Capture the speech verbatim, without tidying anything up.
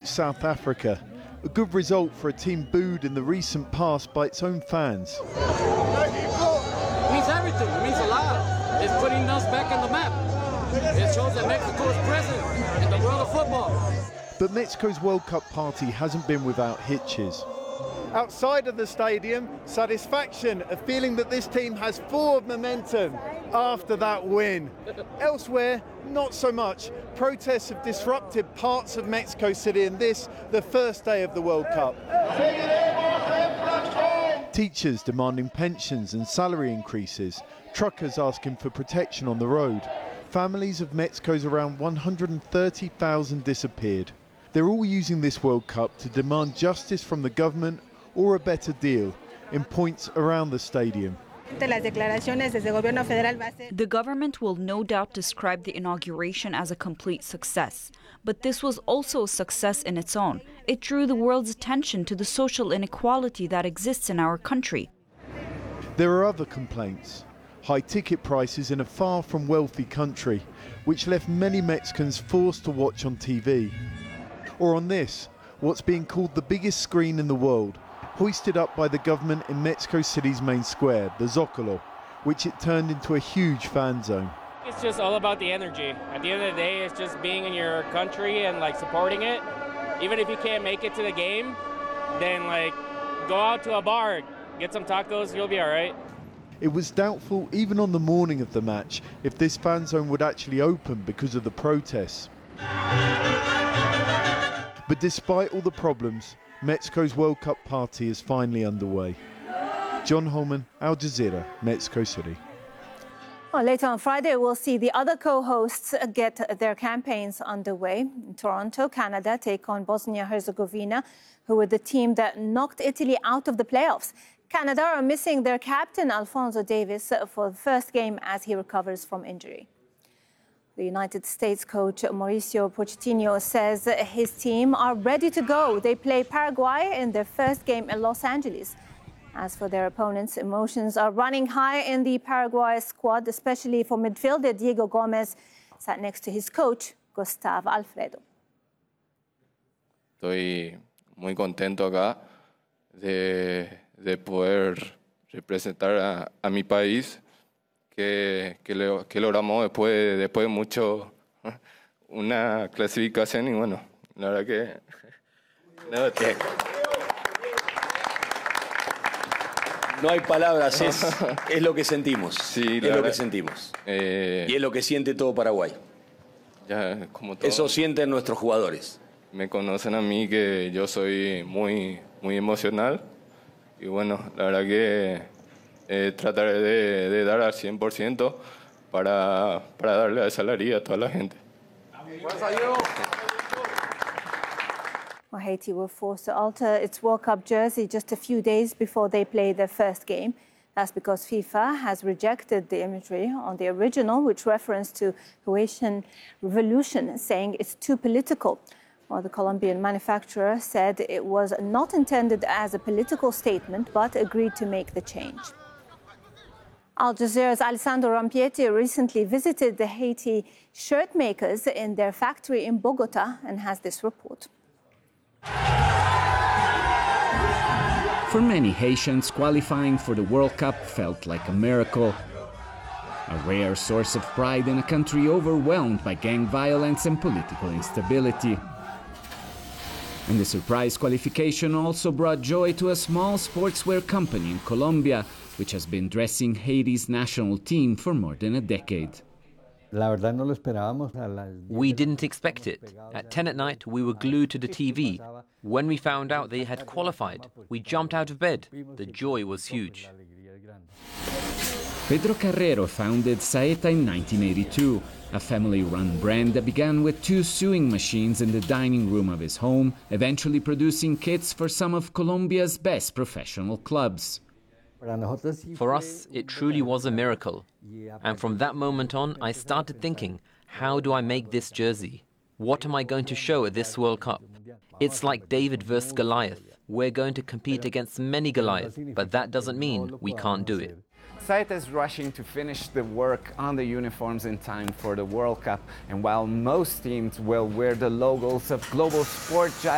South Africa. A good result for a team booed in the recent past by its own fans. It means everything. It means a lot. It's putting us back on the map. It shows that Mexico is present in the world of football. But Mexico's World Cup party hasn't been without hitches. Outside of the stadium, satisfaction, a feeling that this team has forward momentum after that win. Elsewhere, not so much. Protests have disrupted parts of Mexico City in this, the first day of the World Cup. Teachers demanding pensions and salary increases, truckers asking for protection on the road. Families of Mexico's around one hundred thirty thousand disappeared. They're all using this World Cup to demand justice from the government or a better deal in points around the stadium. The government will no doubt describe the inauguration as a complete success. But this was also a success in its own. It drew the world's attention to the social inequality that exists in our country. There are other complaints. High ticket prices in a far from wealthy country, which left many Mexicans forced to watch on T V. Or on this, what's being called the biggest screen in the world, hoisted up by the government in Mexico City's main square, the Zócalo, which it turned into a huge fan zone. It's just all about the energy. At the end of the day, it's just being in your country and like supporting it. Even if you can't make it to the game, then like go out to a bar, get some tacos, you'll be all right. It was doubtful, even on the morning of the match, if this fan zone would actually open because of the protests. But despite all the problems, Mexico's World Cup party is finally underway. John Holman, Al Jazeera, Mexico City. Well, later on Friday, we'll see the other co-hosts get their campaigns underway. In Toronto, Canada take on Bosnia-Herzegovina, who were the team that knocked Italy out of the playoffs. Canada are missing their captain, Alphonso Davies, for the first game as he recovers from injury. The United States coach Mauricio Pochettino says his team are ready to go. They play Paraguay in their first game in Los Angeles. As for their opponents, emotions are running high in the Paraguay squad, especially for midfielder Diego Gomez, sat next to his coach, Gustavo Alfredo. Estoy muy contento acá de, de poder representar a, a mi país. Que, que, le, que logramos después, después de mucho una clasificación y bueno, la verdad que no, que... no hay palabras, es, es lo que sentimos, sí, es lo que sentimos eh, y es lo que siente todo Paraguay. Ya, como todo, eso sienten nuestros jugadores. Me conocen a mí que yo soy muy, muy emocional y bueno, la verdad que Eh, trataré de, de dar al cien por ciento para, para darle esa alegría a toda la gente. Well, Haiti were forced to alter its World Cup jersey just a few days before they play their first game. That's because FIFA has rejected the imagery on the original, which referenced to Haitian revolution, saying it's too political. Well, the Colombian manufacturer said it was not intended as a political statement, but agreed to make the change. Al Jazeera's Alessandro Rampietti recently visited the Haiti shirt makers in their factory in Bogota and has this report. For many Haitians, qualifying for the World Cup felt like a miracle. A rare source of pride in a country overwhelmed by gang violence and political instability. And the surprise qualification also brought joy to a small sportswear company in Colombia, which has been dressing Haiti's national team for more than a decade. We didn't expect it. At ten at night, we were glued to the T V. When we found out they had qualified, we jumped out of bed. The joy was huge. Pedro Carrero founded Saeta in nineteen eighty-two, a family-run brand that began with two sewing machines in the dining room of his home, eventually producing kits for some of Colombia's best professional clubs. For us, it truly was a miracle. And from that moment on, I started thinking, how do I make this jersey? What am I going to show at this World Cup? It's like David versus Goliath. We're going to compete against many Goliaths, but that doesn't mean we can't do it. Saeta is rushing to finish the work on the uniforms in time for the World Cup. And while most teams will wear the logos of global sport giants,